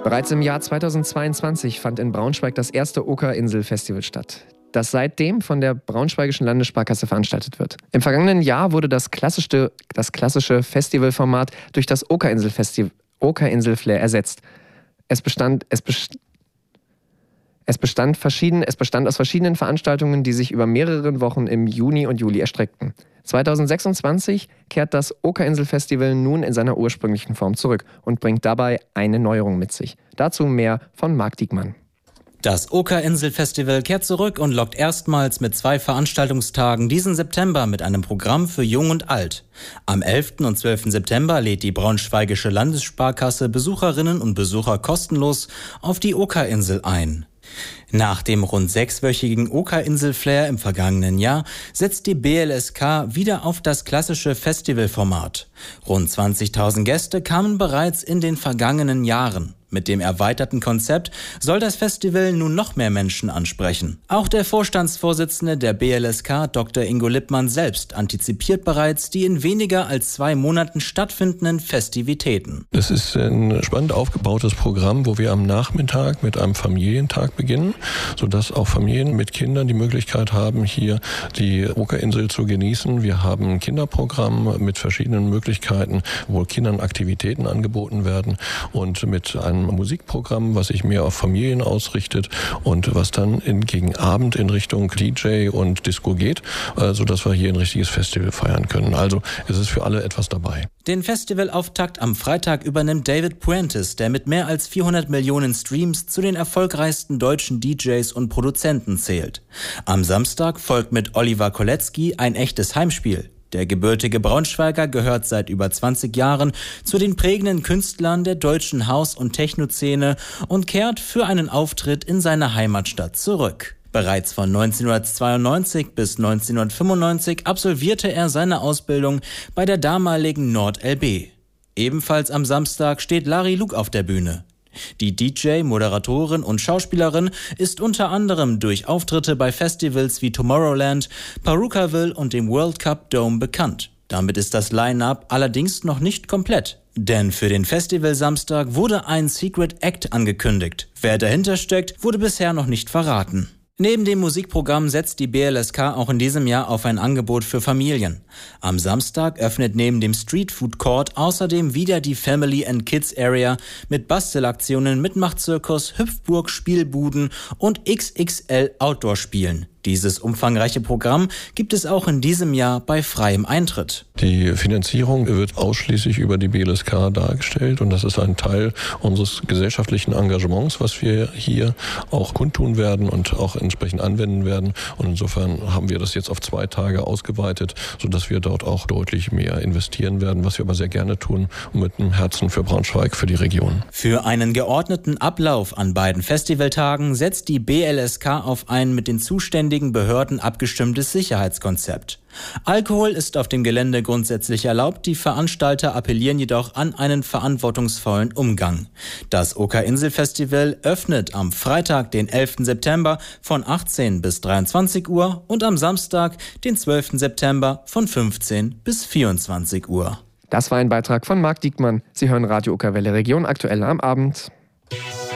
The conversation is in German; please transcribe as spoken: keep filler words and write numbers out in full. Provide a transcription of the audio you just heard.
Bereits im Jahr zweitausendzweiundzwanzig fand in Braunschweig das erste Oker-Insel-Festival statt, das seitdem von der Braunschweigischen Landessparkasse veranstaltet wird. Im vergangenen Jahr wurde das klassische, das klassische Festivalformat durch das Okerinsel-Festival Okerinsel-Flair ersetzt. Es bestand, es bestand Es bestand, verschieden, es bestand aus verschiedenen Veranstaltungen, die sich über mehrere Wochen im Juni und Juli erstreckten. zweitausendsechsundzwanzig kehrt das Okerinsel-Festival nun in seiner ursprünglichen Form zurück und bringt dabei eine Neuerung mit sich. Dazu mehr von Marc Diekmann. Das Okerinsel-Festival kehrt zurück und lockt erstmals mit zwei Veranstaltungstagen diesen September mit einem Programm für Jung und Alt. Am elften und zwölften September lädt die Braunschweigische Landessparkasse Besucherinnen und Besucher kostenlos auf die Okerinsel ein. Nach dem rund sechswöchigen Okerinsel-Flair im vergangenen Jahr setzt die B L S K wieder auf das klassische Festivalformat. Rund zwanzigtausend Gäste kamen bereits in den vergangenen Jahren. Mit dem erweiterten Konzept soll das Festival nun noch mehr Menschen ansprechen. Auch der Vorstandsvorsitzende der B L S K, Doktor Ingo Lippmann, selbst antizipiert bereits die in weniger als zwei Monaten stattfindenden Festivitäten. Das ist ein spannend aufgebautes Programm, wo wir am Nachmittag mit einem Familientag beginnen, sodass auch Familien mit Kindern die Möglichkeit haben, hier die Okerinsel zu genießen. Wir haben ein Kinderprogramm mit verschiedenen Möglichkeiten, wo Kindern Aktivitäten angeboten werden und mit einem Musikprogramm, was sich mehr auf Familien ausrichtet und was dann in, gegen Abend in Richtung D J und Disco geht, äh, sodass wir hier ein richtiges Festival feiern können. Also es ist für alle etwas dabei. Den Festivalauftakt am Freitag übernimmt David Puentes, der mit mehr als vierhundert Millionen Streams zu den erfolgreichsten deutschen D Js und Produzenten zählt. Am Samstag folgt mit Oliver Kolecki ein echtes Heimspiel. Der gebürtige Braunschweiger gehört seit über zwanzig Jahren zu den prägenden Künstlern der deutschen Haus- und Techno-Szene und kehrt für einen Auftritt in seine Heimatstadt zurück. Bereits von neunzehnhundertzweiundneunzig bis neunzehnhundertfünfundneunzig absolvierte er seine Ausbildung bei der damaligen Nord L B. Ebenfalls am Samstag steht Larry Luke auf der Bühne. Die D J, Moderatorin und Schauspielerin ist unter anderem durch Auftritte bei Festivals wie Tomorrowland, Palookaville und dem World Cup Dome bekannt. Damit ist das Line-Up allerdings noch nicht komplett. Denn für den Festival-Samstag wurde ein Secret Act angekündigt. Wer dahinter steckt, wurde bisher noch nicht verraten. Neben dem Musikprogramm setzt die B L S K auch in diesem Jahr auf ein Angebot für Familien. Am Samstag öffnet neben dem Street Food Court außerdem wieder die Family and Kids Area mit Bastelaktionen, Mitmachzirkus, Hüpfburg, Spielbuden und X X L Outdoor-Spielen. Dieses umfangreiche Programm gibt es auch in diesem Jahr bei freiem Eintritt. Die Finanzierung wird ausschließlich über die B L S K dargestellt und das ist ein Teil unseres gesellschaftlichen Engagements, was wir hier auch kundtun werden und auch entsprechend anwenden werden. Und insofern haben wir das jetzt auf zwei Tage ausgeweitet, sodass wir dort auch deutlich mehr investieren werden, was wir aber sehr gerne tun und mit einem Herzen für Braunschweig, für die Region. Für einen geordneten Ablauf an beiden Festivaltagen setzt die B L S K auf ein mit den zuständigen Behörden abgestimmtes Sicherheitskonzept. Alkohol ist auf dem Gelände grundsätzlich erlaubt, die Veranstalter appellieren jedoch an einen verantwortungsvollen Umgang. Das Okerinsel-Festival öffnet am Freitag, den elften September von achtzehn bis dreiundzwanzig Uhr und am Samstag, den zwölften September von fünfzehn bis vierundzwanzig Uhr. Das war ein Beitrag von Marc Diekmann. Sie hören Radio Okerwelle Region aktuell am Abend.